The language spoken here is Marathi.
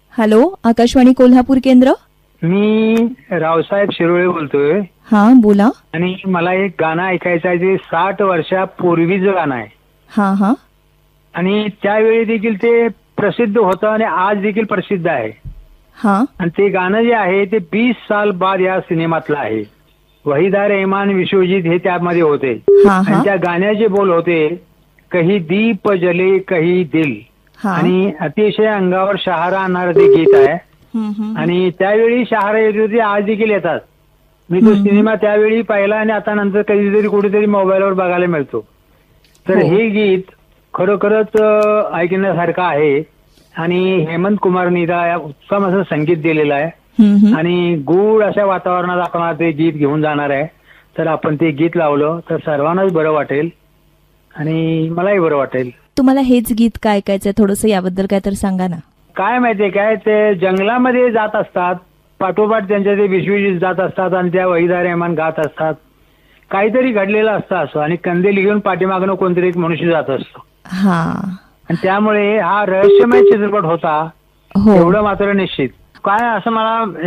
हॅलो, आकाशवाणी कोल्हापूर केंद्र. मी रावसाहेब शिरोळे बोलतोय हा बोला. आणि मला एक गाणं ऐकायचं आहे जे 60 वर्षापूर्वीचं गाणं आहे हा हा आणि त्यावेळी देखील ते प्रसिद्ध होतं आणि आज देखील प्रसिद्ध आहे. हा आणि ते गाणं जे आहे ते 20 साल बाद या सिनेमातलं आहे. वहीदा रहमान विश्वजीत हे त्यामध्ये होते हा आणि हा त्या गाण्याचे बोल होते, कही दीप जले कही दिल. हा. आणि अतिशय अंगावर शहारा आणणारं ते गीत आहे. आणि त्यावेळी शहारा येत होते, आज देखील येतात. मी तो सिनेमा त्यावेळी पाहिला आणि आता नंतर कधीतरी कुठेतरी मोबाईलवर बघायला मिळतो. तर हो. हे गीत खरोखरच ऐकण्यासारखं आहे आणि हेमंत कुमारनी या उत्तम असं संगीत दिलेलं आहे आणि गूढ अशा वातावरणात आपण ते गीत घेऊन जाणार आहे. तर आपण ते गीत लावलं तर सर्वांनाच बरं वाटेल आणि मलाही बरं वाटेल. तुम्हाला हेच गीत काय ऐकायचंय, थोडंसं याबद्दल काय तर सांगा ना. काय माहितीये काय, ते जंगलामध्ये जात असतात, पाठोपाठ त्यांच्या ते विश्वजीत जात असतात आणि त्या वहीदा रहमान गात असतात. काहीतरी घडलेलं असतं असं आणि कंदील घेऊन पाठीमागणं कोणतरी एक मनुष्य जात असतो हा. आणि त्यामुळे हा रहस्यमय चित्रपट होता हो. एवढं मात्र निश्चित. काय असं मला